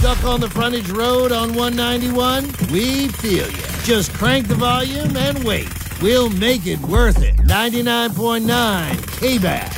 stuck on the frontage road on 191? We feel you. Just crank the volume and wait. We'll make it worth it. 99.9 K-Bass.